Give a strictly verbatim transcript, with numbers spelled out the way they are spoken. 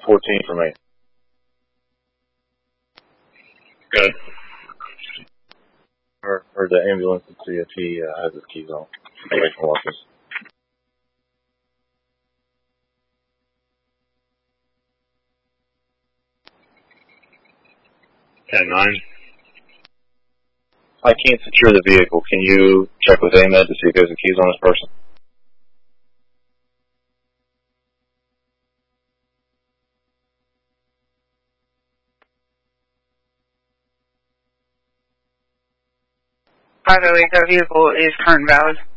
fourteen for me. Good. Or, or the ambulance and see if he uh, has his keys on. Away from watches. ten nine. I can't secure the vehicle. Can you check with A M E D to see if he has the keys on his person? By the way, the vehicle is current valid.